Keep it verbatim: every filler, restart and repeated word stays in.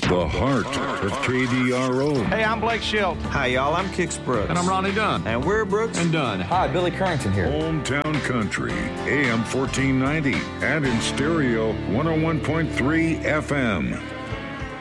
The heart of K D R O. Hey, I'm Blake Shelton. Hi, y'all. I'm Kix Brooks. And I'm Ronnie Dunn. And we're Brooks and Dunn. Hi, Billy Currington here. Hometown Country, A M fourteen ninety, and in stereo, one oh one point three F M.